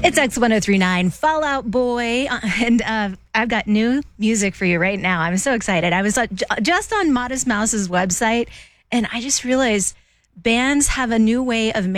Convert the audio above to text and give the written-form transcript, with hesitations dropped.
It's X1039 Fallout Boy, and I've got new music for you right now. I'm so excited. I was just on Modest Mouse's website, and I just realized bands have a new way of